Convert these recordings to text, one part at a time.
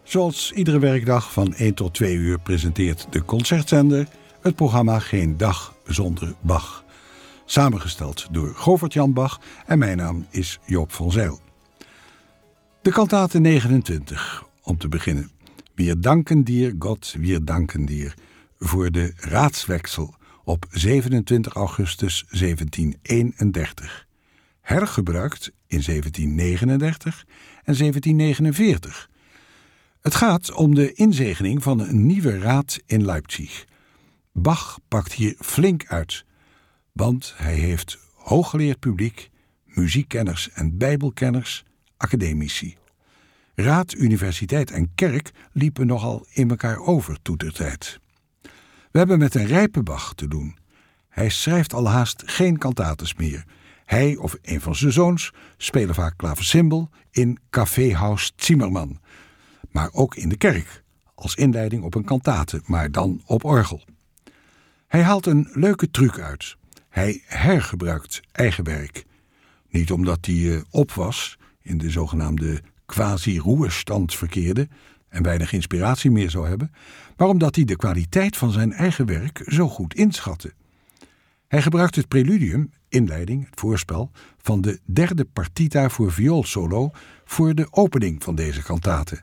Zoals iedere werkdag van 1 tot 2 uur presenteert de Concertzender het programma Geen Dag Zonder Bach. Samengesteld door Govert-Jan Bach en mijn naam is Joop van Zijl. De kantate 29, om te beginnen. Wir danken dir, Gott, wir danken dir, voor de raadswechsel op 27 augustus 1731. Hergebruikt in 1739 en 1749. Het gaat om de inzegening van een nieuwe raad in Leipzig. Bach pakt hier flink uit, want hij heeft hooggeleerd publiek, muziekkenners en bijbelkenners, academici. Raad, universiteit en kerk liepen nogal in elkaar over toetertijd. We hebben met een rijpe Bach te doen. Hij schrijft al haast geen kantates meer. Hij of een van zijn zoons spelen vaak klaversymbol in Kaffeehaus Zimmermann, maar ook in de kerk, als inleiding op een kantate, maar dan op orgel. Hij haalt een leuke truc uit. Hij hergebruikt eigen werk. Niet omdat hij op was, in de zogenaamde quasi-roerstand verkeerde en weinig inspiratie meer zou hebben, maar omdat hij de kwaliteit van zijn eigen werk zo goed inschatte. Hij gebruikt het preludium, inleiding, het voorspel, van de derde partita voor vioolsolo voor de opening van deze kantate.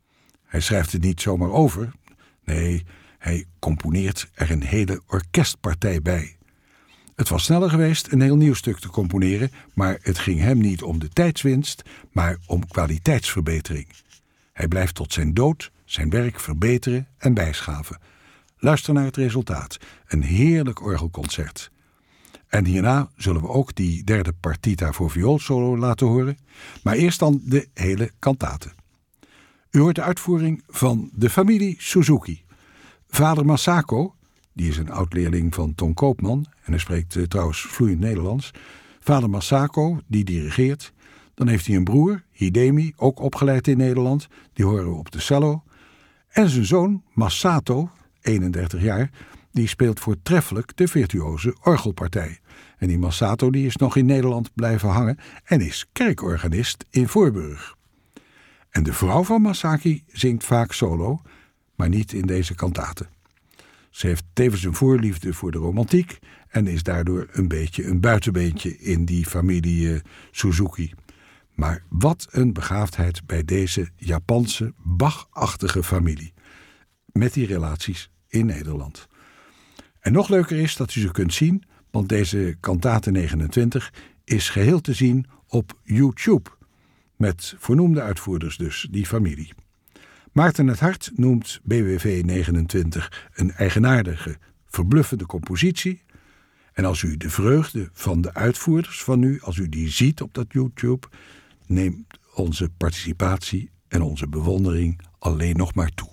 Hij schrijft het niet zomaar over. Nee, hij componeert er een hele orkestpartij bij. Het was sneller geweest een heel nieuw stuk te componeren, maar het ging hem niet om de tijdswinst, maar om kwaliteitsverbetering. Hij blijft tot zijn dood zijn werk verbeteren en bijschaven. Luister naar het resultaat. Een heerlijk orgelconcert. En hierna zullen we ook die derde partita voor vioolsolo laten horen, maar eerst dan de hele kantate. U hoort de uitvoering van de familie Suzuki. Vader Masako, die is een oud-leerling van Ton Koopman en hij spreekt trouwens vloeiend Nederlands. Vader Masako, die dirigeert. Dan heeft hij een broer, Hidemi, ook opgeleid in Nederland. Die horen we op de cello. En zijn zoon, Masato, 31 jaar, die speelt voortreffelijk de virtuoze orgelpartij. En die Masato die is nog in Nederland blijven hangen en is kerkorganist in Voorburg. En de vrouw van Masaki zingt vaak solo, maar niet in deze kantate. Ze heeft tevens een voorliefde voor de romantiek en is daardoor een beetje een buitenbeentje in die familie Suzuki. Maar wat een begaafdheid bij deze Japanse Bach-achtige familie. Met die relaties in Nederland. En nog leuker is dat u ze kunt zien, want deze kantate 29 is geheel te zien op YouTube. Met voornoemde uitvoerders dus, die familie. Maarten het Hart noemt BWV 29 een eigenaardige, verbluffende compositie. En als u de vreugde van de uitvoerders van nu, als u die ziet op dat YouTube, neemt onze participatie en onze bewondering alleen nog maar toe.